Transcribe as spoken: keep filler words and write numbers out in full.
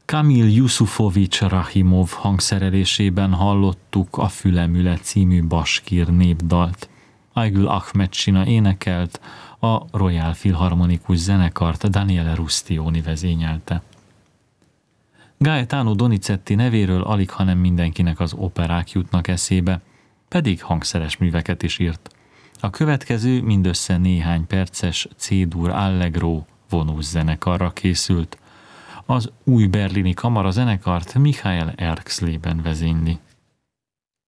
Kamil Yusufovics Rahimov hangszerelésében hallottuk a Fülemüle című baskír népdalt. Aygül Ahmedcsina énekelt, a Royal Philharmonikus zenekart Daniele Rustioni vezényelte. Gaetano Donizetti nevéről alighanem mindenkinek az operák jutnak eszébe, pedig hangszeres műveket is írt. A következő mindössze néhány perces C-dur allegro vonós zenekarra készült. Az új berlini kamarazenekart Michael Erxleben vezényli.